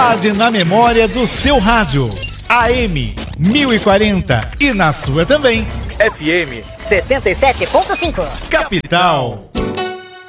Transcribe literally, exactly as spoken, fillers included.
Qualidade na memória do seu rádio. A M mil e quarenta e na sua também. F M sessenta e sete ponto cinco. Capital.